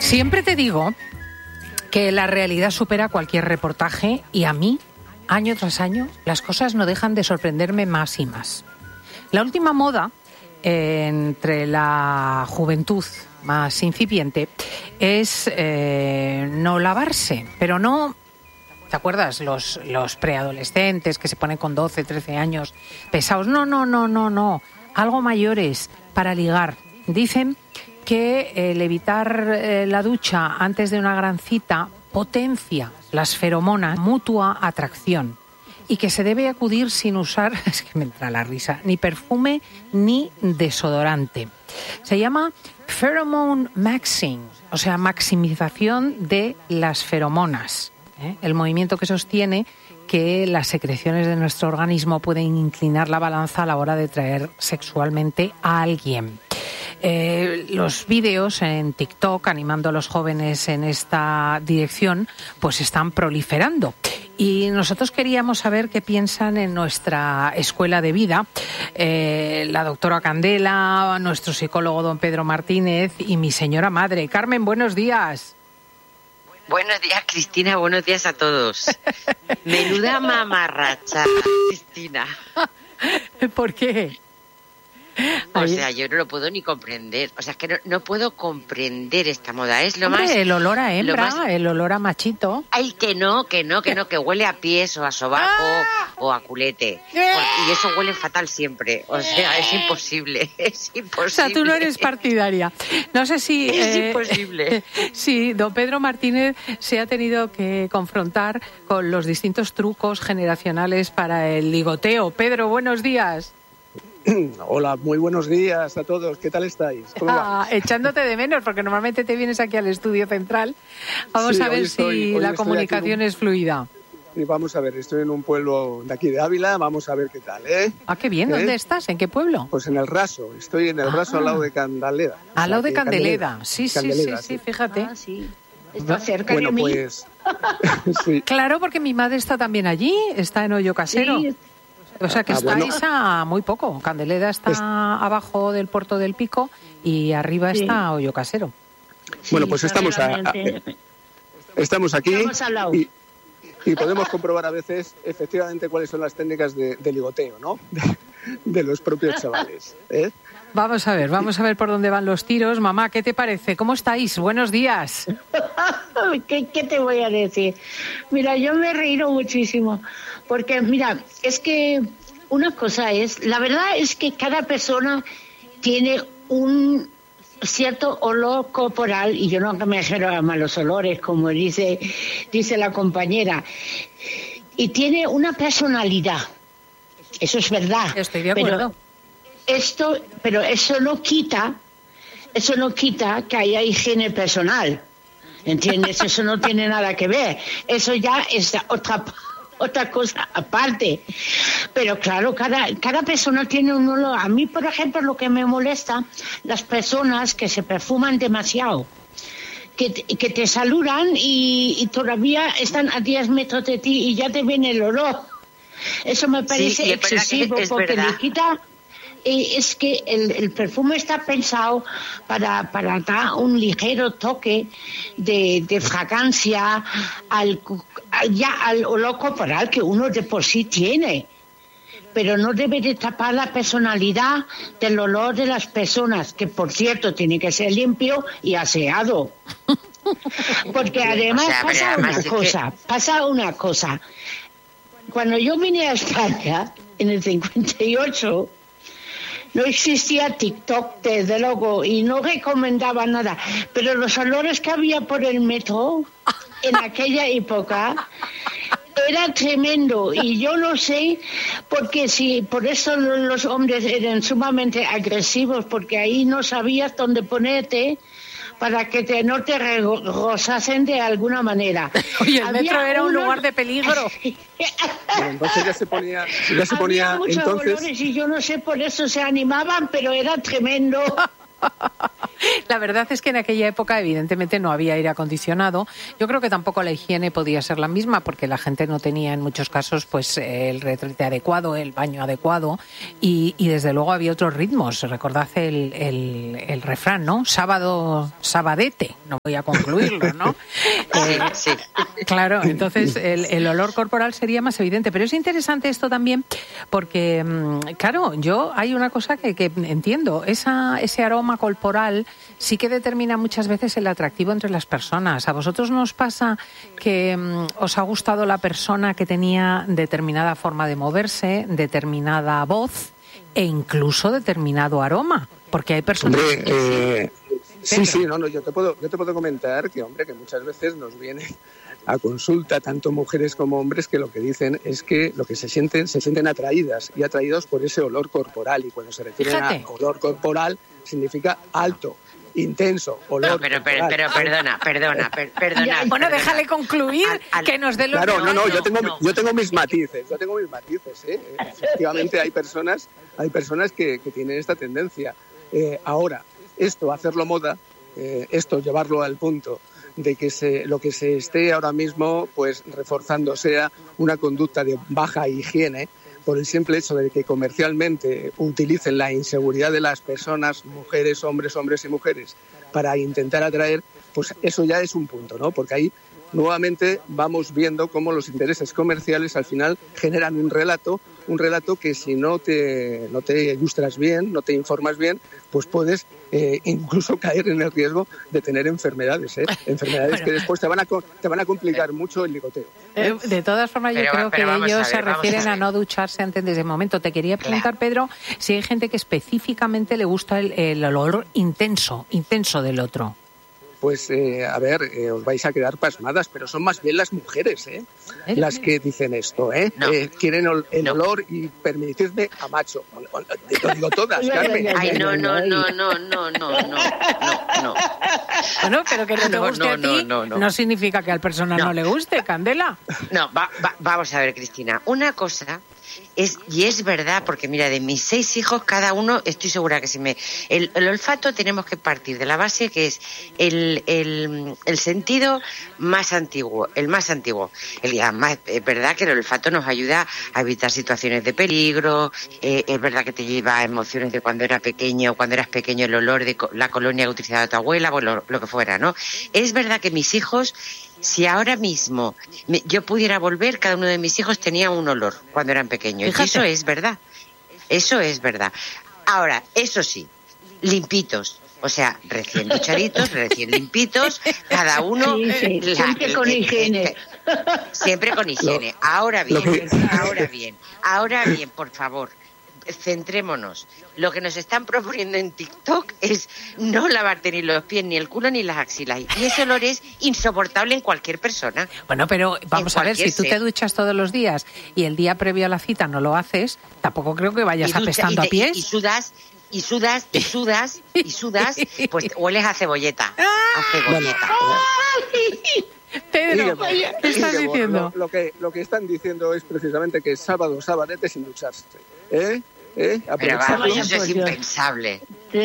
Siempre te digo que la realidad supera cualquier reportaje y a mí, año tras año, las cosas no dejan de sorprenderme más y más. La última moda entre la juventud más incipiente es no lavarse, pero no... ¿Te acuerdas? Los preadolescentes que se ponen con 12, 13 años pesados. No. Algo mayores para ligar. Dicen que el evitar la ducha antes de una gran cita potencia las feromonas, mutua atracción, y que se debe acudir sin usar, es que me entra la risa, ni perfume ni desodorante. Se llama pheromone maxing, o sea, maximización de las feromonas. El movimiento que sostiene que las secreciones de nuestro organismo pueden inclinar la balanza a la hora de atraer sexualmente a alguien. Los vídeos en TikTok animando a los jóvenes en esta dirección pues están proliferando. Y nosotros queríamos saber qué piensan en nuestra escuela de vida la doctora Candela, nuestro psicólogo don Pedro Martínez y mi señora madre. Carmen, buenos días. Buenos días, Cristina, buenos días a todos. Menuda mamarracha, Cristina. ¿Por qué? O sea, yo no lo puedo ni comprender. O sea, es que no puedo comprender esta moda. Es lo más... El olor a hembra, el olor a machito. Ay, que huele a pies o a sobaco o a culete. Y eso huele fatal siempre. O sea, es imposible. O sea, tú no eres partidaria. No sé si... Es imposible. Sí, don Pedro Martínez se ha tenido que confrontar con los distintos trucos generacionales para el ligoteo. Pedro, buenos días. Hola, muy buenos días a todos. ¿Qué tal estáis? ¿Cómo va? Echándote de menos, porque normalmente te vienes aquí al estudio central. Vamos a ver si la comunicación es fluida. Y vamos a ver, estoy en un pueblo de aquí de Ávila, vamos a ver qué tal, ¿eh? Ah, qué bien. ¿Dónde estás? ¿En qué pueblo? Pues en el Raso, estoy en el Raso al lado de Candeleda. Al lado de Candeleda, sí, fíjate. Sí. Está cerca de mí. Pues... sí. Claro, porque mi madre está también allí, está en Hoyo Casero. Sí. O sea que estáis a muy poco. Candeleda está abajo del Puerto del Pico y arriba está Hoyo Casero. Bueno, pues estamos aquí y podemos comprobar a veces efectivamente cuáles son las técnicas de ligoteo, ¿no? De los propios chavales, ¿eh? Vamos a ver por dónde van los tiros. Mamá, ¿qué te parece? ¿Cómo estáis? Buenos días. ¿Qué te voy a decir? Mira, yo me he reído muchísimo. Porque, mira, es que una cosa es... La verdad es que cada persona tiene un cierto olor corporal, y yo no me refiero a malos olores, como dice la compañera, y tiene una personalidad. Eso es verdad. Estoy de acuerdo. Pero eso no quita que haya higiene personal, ¿entiendes? Eso no tiene nada que ver. Eso ya es otra cosa aparte. Pero claro, cada persona tiene un olor. A mí, por ejemplo, lo que me molesta, las personas que se perfuman demasiado, que te saludan y todavía están a 10 metros de ti y ya te viene el olor. Eso me parece excesivo, porque le quita... Es que el perfume está pensado para dar un ligero toque de fragancia al olor corporal que uno de por sí tiene. Pero no debe de tapar la personalidad del olor de las personas, que por cierto tiene que ser limpio y aseado. Porque además pasa una cosa. Cuando yo vine a España en el 58... no existía TikTok, desde luego, y no recomendaba nada. Pero los olores que había por el metro en aquella época era tremendo. Y yo no sé, porque si por eso los hombres eran sumamente agresivos, porque ahí no sabías dónde ponerte para que no te rozasen de alguna manera. Oye, el metro era un lugar de peligro. Bueno, entonces ya se ponía muchos entonces... olores y yo no sé, por eso se animaban, pero era tremendo. La verdad es que en aquella época evidentemente no había aire acondicionado. Yo creo que tampoco la higiene podía ser la misma porque la gente no tenía en muchos casos pues el retrete adecuado, el baño adecuado y desde luego había otros ritmos. Recordad el refrán, ¿no? Sabadete, no voy a concluirlo, ¿no? Sí. Claro, entonces el olor corporal sería más evidente. Pero es interesante esto también porque, claro, hay una cosa que entiendo. Ese aroma corporal sí que determina muchas veces el atractivo entre las personas. ¿A vosotros no os pasa que os ha gustado la persona que tenía determinada forma de moverse, determinada voz e incluso determinado aroma? Porque hay personas... Sí, no, yo te puedo comentar que muchas veces nos vienen a consulta tanto mujeres como hombres que lo que dicen es que lo que se sienten atraídas y atraídos por ese olor corporal, y cuando se refieren a olor corporal significa alto, intenso, olor. No, pero perdona. Bueno, déjale concluir, que nos dé los... Claro, yo tengo mis matices, Efectivamente hay personas que tienen esta tendencia. Ahora, hacerlo moda, llevarlo al punto de que lo que se esté ahora mismo pues reforzando sea una conducta de baja higiene, por el simple hecho de que comercialmente utilicen la inseguridad de las personas, mujeres, hombres y mujeres, para intentar atraer, pues eso ya es un punto, ¿no? Porque ahí nuevamente vamos viendo cómo los intereses comerciales al final generan un relato que si no te ilustras bien, no te informas bien, pues puedes incluso caer en el riesgo de tener enfermedades, enfermedades que después te van a complicar mucho el ligoteo. De todas formas, yo creo que ellos se refieren a no ducharse antes de ese momento. Te quería preguntar, Pedro, si hay gente que específicamente le gusta el olor intenso del otro. Pues, os vais a quedar pasmadas, pero son más bien las mujeres, las que dicen esto, No. Quieren el olor y permitidme a macho. Lo digo todas, Carmen. Ay, no. Bueno, pero que no te guste a ti no significa que al personal no le guste, Candela. No, vamos a ver, Cristina. Una cosa es verdad, porque mira, de mis 6 hijos, cada uno, estoy segura que el olfato tenemos que partir de la base que es el sentido más antiguo, el más antiguo. Es verdad que el olfato nos ayuda a evitar situaciones de peligro, es verdad que te lleva a emociones de cuando eras pequeño, el olor de la colonia que utilizaba tu abuela, pues lo que fuera, ¿no? Es verdad que mis hijos, si ahora mismo yo pudiera volver, cada uno de mis hijos tenía un olor cuando eran pequeños. Y eso es verdad. Ahora, eso sí, limpitos. O sea, recién duchaditos, recién limpitos, cada uno... Sí. Siempre con higiene. Siempre con higiene. Ahora bien, por favor, centrémonos. Lo que nos están proponiendo en TikTok es no lavarte ni los pies, ni el culo, ni las axilas. Y ese olor es insoportable en cualquier persona. Bueno, pero vamos a ver, si tú te duchas todos los días y el día previo a la cita no lo haces, tampoco creo que vayas apestando a pies. Y sudas, pues hueles a cebolleta. Pedro, ¿qué estás diciendo? Lo que están diciendo es precisamente que sabadete sin ducharse. Pero vamos, eso es impensable.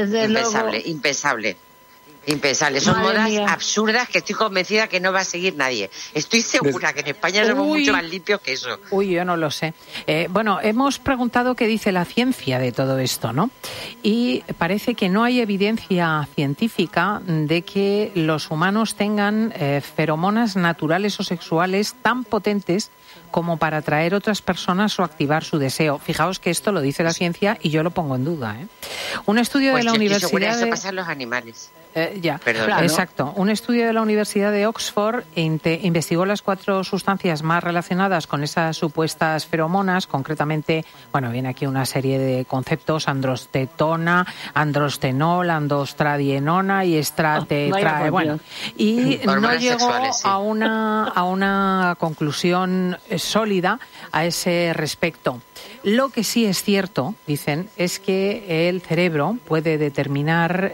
Impensable. Son modas absurdas que estoy convencida que no va a seguir nadie. Estoy segura que en España somos mucho más limpios que eso. Yo no lo sé. Bueno, hemos preguntado qué dice la ciencia de todo esto, ¿no? Y parece que no hay evidencia científica de que los humanos tengan feromonas naturales o sexuales tan potentes como para atraer otras personas o activar su deseo. Fijaos que esto lo dice la ciencia y yo lo pongo en duda. Un estudio de la Universidad de... pasa en los animales. Exacto. Un estudio de la Universidad de Oxford investigó las 4 sustancias más relacionadas con esas supuestas feromonas, concretamente, viene aquí una serie de conceptos: androstetona, androstenol, andostradienona y y no llegó a una conclusión sólida a ese respecto. Lo que sí es cierto, dicen, es que el cerebro puede determinar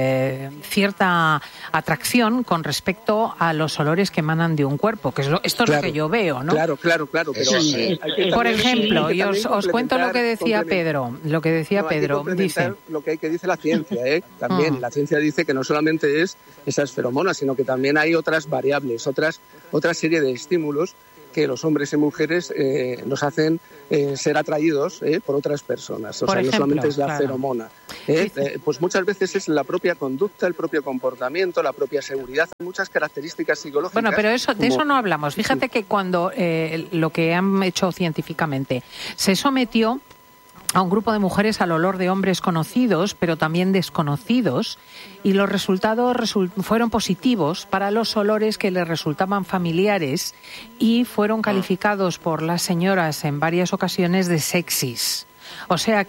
cierta atracción con respecto a los olores que emanan de un cuerpo, que esto es lo que yo veo, ¿no? Claro. Pero Sí. Por ejemplo, y os cuento lo que decía Pedro. Lo que decía Pedro, dice... Lo que dice la ciencia, también. La ciencia dice que no solamente es esas feromonas, sino que también hay otras variables, otra serie de estímulos que los hombres y mujeres nos hacen ser atraídos por otras personas. Por ejemplo, no solamente es la feromona. Pues muchas veces es la propia conducta, el propio comportamiento, la propia seguridad, muchas características psicológicas. Bueno, pero de eso no hablamos. Fíjate que cuando lo que han hecho científicamente se sometió a un grupo de mujeres al olor de hombres conocidos, pero también desconocidos, y los resultados fueron positivos para los olores que les resultaban familiares y fueron calificados por las señoras en varias ocasiones de sexys. O sea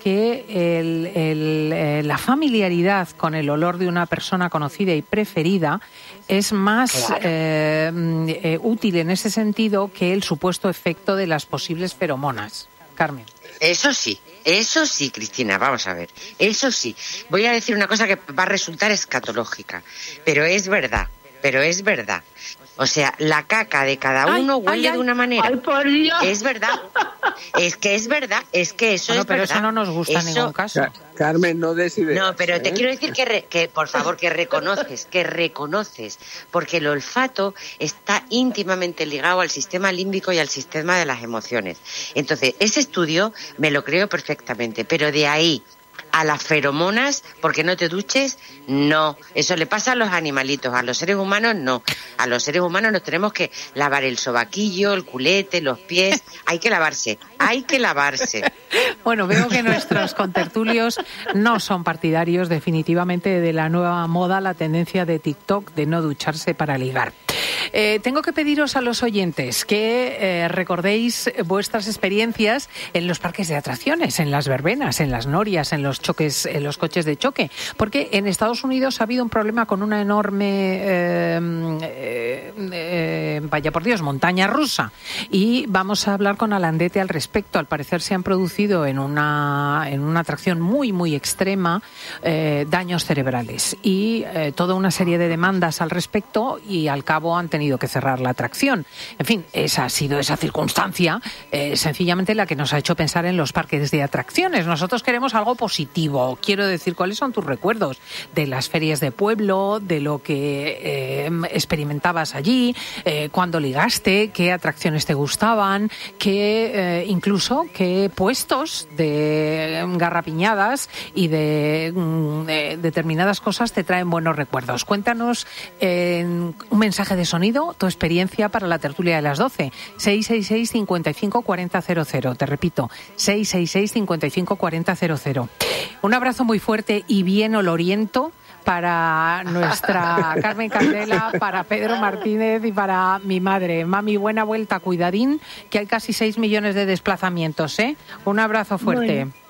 que la familiaridad con el olor de una persona conocida y preferida es más útil en ese sentido que el supuesto efecto de las posibles feromonas. Carmen. Eso sí, Cristina, vamos a ver. Eso sí. Voy a decir una cosa que va a resultar escatológica, pero es verdad. O sea, la caca de cada uno huele de una manera. ¡Ay, por Dios! Es verdad. Es que eso es verdad. Pero eso no nos gusta en ningún caso. Carmen, no des ideas. No, pero te quiero decir que por favor, que reconoces, porque el olfato está íntimamente ligado al sistema límbico y al sistema de las emociones. Entonces, ese estudio me lo creo perfectamente, pero de ahí a las feromonas, porque no te duches, no. Eso le pasa a los animalitos, a los seres humanos no. A los seres humanos nos tenemos que lavar el sobaquillo, el culete, los pies. Hay que lavarse. Bueno, veo que nuestros contertulios no son partidarios definitivamente de la nueva moda, la tendencia de TikTok de no ducharse para ligar. Tengo que pediros a los oyentes que recordéis vuestras experiencias en los parques de atracciones, en las verbenas, en las norias, en los coches de choque, porque en Estados Unidos ha habido un problema con una enorme, vaya por Dios, montaña rusa, y vamos a hablar con Alandete al respecto. Al parecer se han producido en una atracción muy, muy extrema daños cerebrales y toda una serie de demandas al respecto, y al cabo han tenido que cerrar la atracción. En fin, esa ha sido esa circunstancia sencillamente la que nos ha hecho pensar en los parques de atracciones. Nosotros queremos algo positivo. Quiero decir, ¿cuáles son tus recuerdos de las ferias de pueblo, de lo que experimentabas allí, cuándo ligaste, qué atracciones te gustaban, incluso qué puestos de garrapiñadas y de determinadas cosas te traen buenos recuerdos? Cuéntanos en un mensaje de sonido tu experiencia para la tertulia de las 12. 666 55 40 00. Te repito, 666 55 40 00. Un abrazo muy fuerte y bien oloriento para nuestra Carmen Candela, para Pedro Martínez y para mi madre. Mami, buena vuelta, cuidadín, que hay casi 6 millones de desplazamientos, ¿eh? Un abrazo fuerte. Bueno.